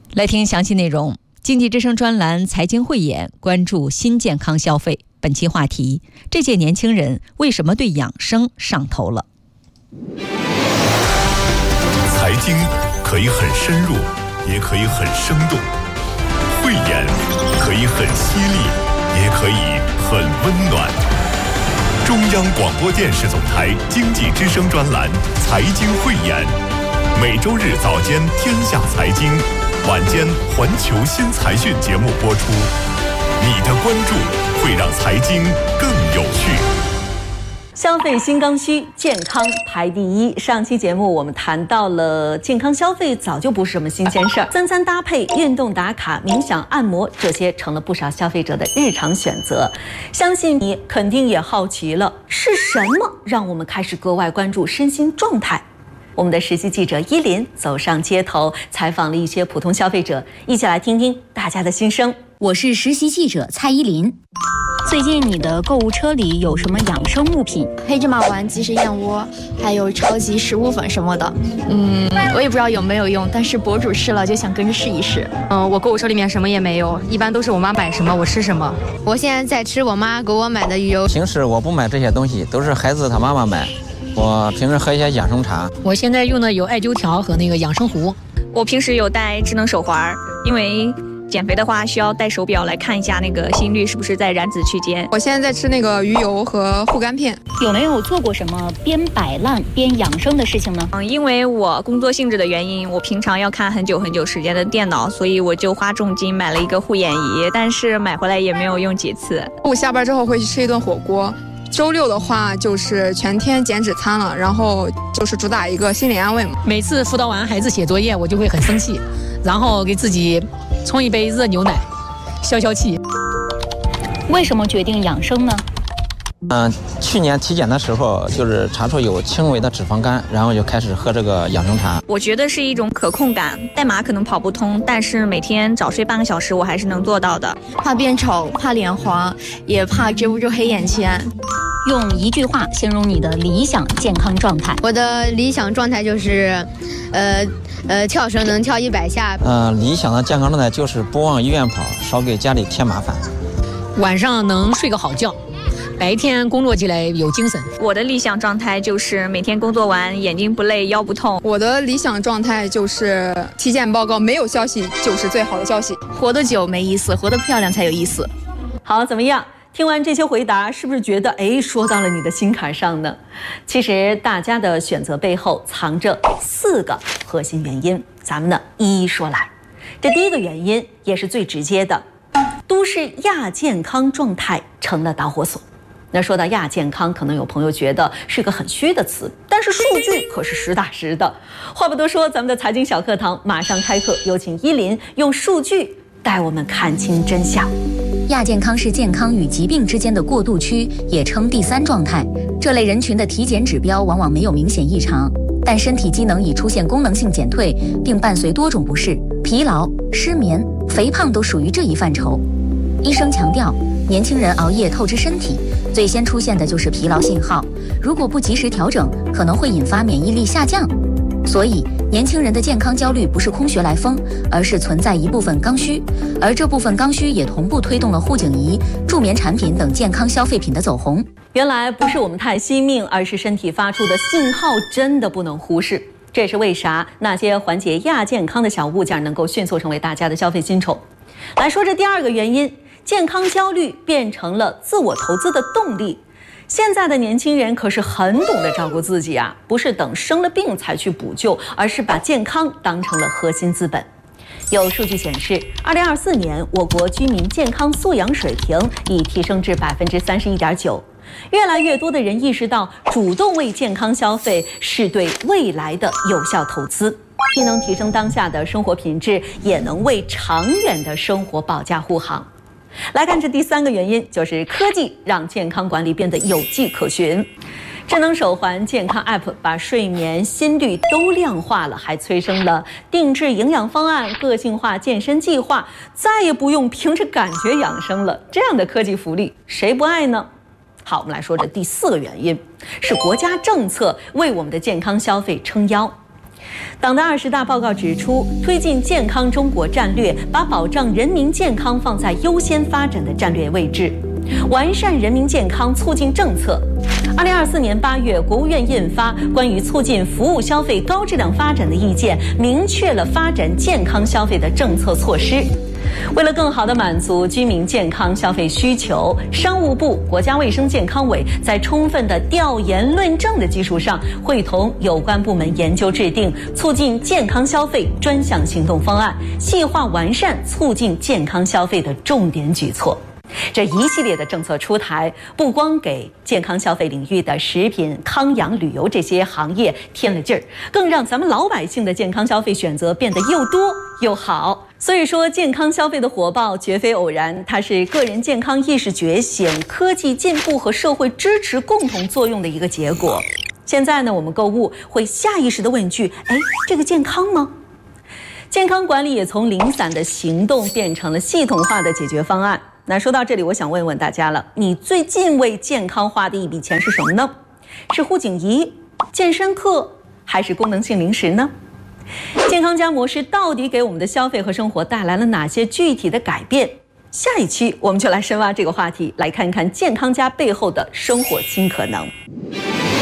来听详细内容。经济之声专栏财经汇演关注新健康消费。本期话题：这届年轻人为什么对养生上头了？ 财经可以很深入，也可以很生动；汇演可以很犀利，也可以很温暖。中央广播电视总台经济之声专栏财经汇演，每周日早间天下财经，晚间环球新财讯节目播出。你的关注会让财经更有趣。 消费新刚需，健康排第一。上期节目我们谈到了健康消费早就不是什么新鲜事儿，三餐搭配、运动打卡、冥想、按摩，这些成了不少消费者的日常选择。相信你肯定也好奇了，是什么让我们开始格外关注身心状态？我们的实习记者依林走上街头，采访了一些普通消费者，一起来听听大家的心声。 我是实习记者蔡依林。最近你的购物车里有什么养生物品？ 黑芝麻丸、即食燕窝，还有超级食物粉什么的。我也不知道有没有用，但是博主试了就想跟着试一试。 我购物车里面什么也没有，一般都是我妈买什么我吃什么。 我现在在吃我妈给我买的鱼油。 平时我不买这些东西，都是孩子他妈妈买。我平时喝一些养生茶。 我现在用的有艾灸条和那个养生壶。 我平时有戴智能手环，因为减肥的话需要戴手表来看一下那个心率是不是在燃脂区间。 我现在在吃那个鱼油和护肝片。 有没有做过什么边摆烂边养生的事情呢？ 因为我工作性质的原因，我平常要看很久时间的电脑，所以我就花重金买了一个护眼仪，但是买回来也没有用几次。 我下班之后会去吃一顿火锅。周六的话就是全天减脂餐了，然后就是主打一个心理安慰嘛。 每次辅导完孩子写作业，我就会很生气，然后给自己冲一杯热牛奶消消气。 为什么决定养生呢？ 去年体检的时候就是查出有轻微的脂肪肝，然后就开始喝这个养生茶。 我觉得是一种可控感，代码可能跑不通，但是每天早睡半个小时我还是能做到的。 怕变丑，怕脸黄，也怕遮不住黑眼圈。 用一句话形容你的理想健康状态。 我的理想状态就是，跳绳能跳100下。 理想的健康状态就是不往医院跑，少给家里添麻烦。 晚上能睡个好觉，白天工作起来有精神。 我的理想状态就是每天工作完眼睛不累腰不痛。 我的理想状态就是体检报告没有消息就是最好的消息。 活得久没意思，活得漂亮才有意思。 好，怎么样？听完这些回答，是不是觉得说到了你的心坎上呢？其实大家的选择背后藏着4个核心原因，咱们呢一一说来。这第一个原因也是最直接的，都市亚健康状态成了导火索。那说到亚健康，可能有朋友觉得是个很虚的词，但是数据可是实打实的。话不多说，咱们的财经小课堂马上开课，有请依林用数据带我们看清真相。 亚健康是健康与疾病之间的过渡区，也称第3状态。这类人群的体检指标往往没有明显异常，但身体机能已出现功能性减退，并伴随多种不适，疲劳、失眠、肥胖都属于这一范畴。医生强调，年轻人熬夜透支身体，最先出现的就是疲劳信号，如果不及时调整，可能会引发免疫力下降。所以年轻人的健康焦虑不是空穴来风，而是存在一部分刚需，而这部分刚需也同步推动了护颈仪、助眠产品等健康消费品的走红。 原来不是我们太惜命，而是身体发出的信号真的不能忽视。这也是为啥那些缓解亚健康的小物件能够迅速成为大家的消费新宠。来说这第2个原因，健康焦虑变成了自我投资的动力。现在的年轻人可是很懂得照顾自己啊，不是等生了病才去补救，而是把健康当成了核心资本。有数据显示，2024年我国居民健康素养水平已提升至31.9%。越来越多的人意识到，主动为健康消费是对未来的有效投资，既能提升当下的生活品质，也能为长远的生活保驾护航。来看这第3个原因，就是科技让健康管理变得有迹可循。智能手环、健康 App 把睡眠、心率都量化了，还催生了定制营养方案、个性化健身计划，再也不用凭着感觉养生了。这样的科技福利，谁不爱呢？好，我们来说这第4个原因，是国家政策为我们的健康消费撑腰。 党的20大报告指出，推进健康中国战略，把保障人民健康放在优先发展的战略位置，完善人民健康促进政策。2024年8月，国务院印发《关于促进服务消费高质量发展的意见》，明确了发展健康消费的政策措施。为了更好地满足居民健康消费需求，商务部、国家卫生健康委在充分的调研论证的基础上，会同有关部门研究制定促进健康消费专项行动方案，细化完善促进健康消费的重点举措。这一系列的政策出台，不光给健康消费领域的食品、康养、旅游这些行业添了劲儿，更让咱们老百姓的健康消费选择变得又多又好。所以说，健康消费的火爆绝非偶然，它是个人健康意识觉醒、科技进步和社会支持共同作用的一个结果。现在呢，我们购物会下意识地问句：这个健康吗？健康管理也从零散的行动变成了系统化的解决方案。那说到这里，我想问问大家了，你最近为健康花的一笔钱是什么呢？是护颈仪、健身课，还是功能性零食呢？健康家模式到底给我们的消费和生活带来了哪些具体的改变？下一期我们就来深挖这个话题，来看看健康家背后的生活新可能。